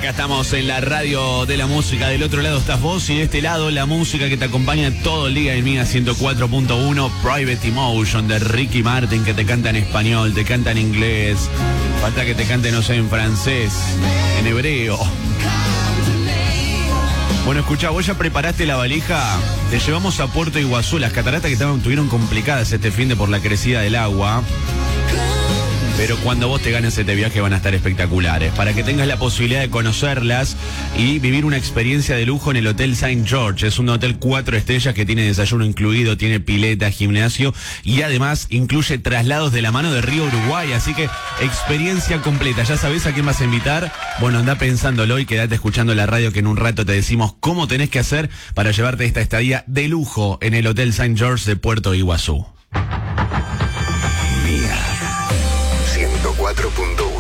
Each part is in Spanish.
Acá estamos en la radio de la música. Del otro lado estás vos y de este lado la música que te acompaña todo el día en Mía 104.1. Private Emotion de Ricky Martin, que te canta en español, te canta en inglés. Falta que te cante, no sé, en francés, en hebreo. Bueno, escuchá, vos ya preparaste la valija. Te llevamos a Puerto Iguazú. Las cataratas que estuvieron complicadas este fin de por la crecida del agua. Pero cuando vos te ganes este viaje van a estar espectaculares. Para que tengas la posibilidad de conocerlas y vivir una experiencia de lujo en el Hotel St. George. Es un hotel 4 estrellas que tiene desayuno incluido, tiene pileta, gimnasio y además incluye traslados de la mano de Río Uruguay. Así que experiencia completa. ¿Ya sabés a quién vas a invitar? Bueno, anda pensándolo y quédate escuchando la radio, que en un rato te decimos cómo tenés que hacer para llevarte esta estadía de lujo en el Hotel St. George de Puerto Iguazú. Mía 104.1.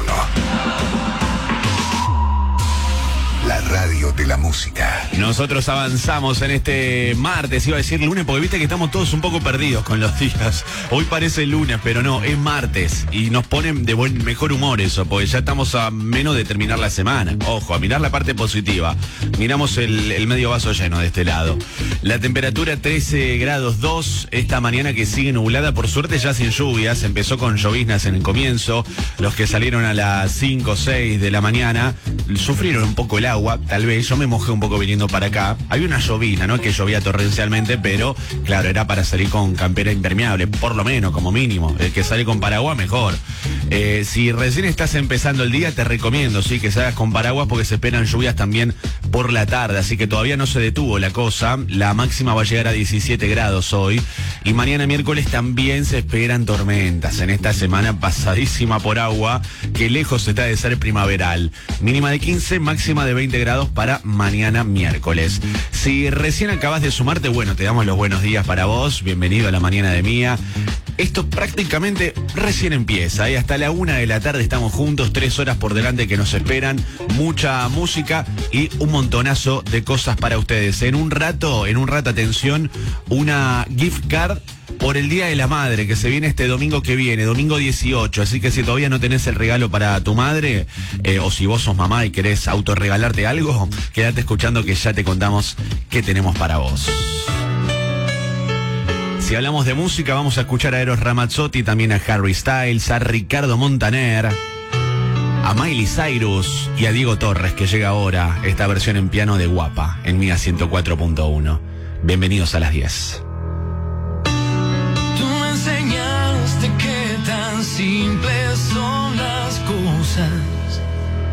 La radio de la música. Nosotros avanzamos en este martes, iba a decir lunes, porque viste que estamos todos un poco perdidos con los días. Hoy parece lunes, pero no, es martes. Y nos ponen de mejor humor eso, porque ya estamos a menos de terminar la semana. Ojo, a mirar la parte positiva. Miramos el medio vaso lleno de este lado. La temperatura 13 grados 2, esta mañana que sigue nublada, por suerte ya sin lluvias. Empezó con lloviznas en el comienzo. Los que salieron a las 5 o 6 de la mañana sufrieron un poco el agua. Tal vez yo me mojé un poco viniendo para acá. Había una llovina, no es que llovía torrencialmente, pero claro, era para salir con campera impermeable, por lo menos, como mínimo. El que sale con paraguas, mejor. Si recién estás empezando el día, te recomiendo, sí, que salgas con paraguas, porque se esperan lluvias también por la tarde, así que todavía no se detuvo la cosa. La máxima va a llegar a 17 grados hoy, y mañana miércoles también se esperan tormentas en esta semana pasadísima por agua, que lejos está de ser primaveral. Mínima de 15, máxima de 20 grados para mañana miércoles. Si recién acabas de sumarte, bueno, te damos los buenos días para vos. Bienvenido a la mañana de Mía. Esto prácticamente recién empieza, y hasta la 1 de la tarde estamos juntos, 3 horas por delante que nos esperan, mucha música y un montonazo de cosas para ustedes. En un rato, atención, una gift card por el Día de la Madre, que se viene este domingo que viene, domingo 18, así que si todavía no tenés el regalo para tu madre, o si vos sos mamá y querés autorregalarte algo, quédate escuchando que ya te contamos qué tenemos para vos. Si hablamos de música, vamos a escuchar a Eros Ramazzotti, también a Harry Styles, a Ricardo Montaner, a Miley Cyrus y a Diego Torres, que llega ahora esta versión en piano de Guapa en Mía 104.1. Bienvenidos a las 10.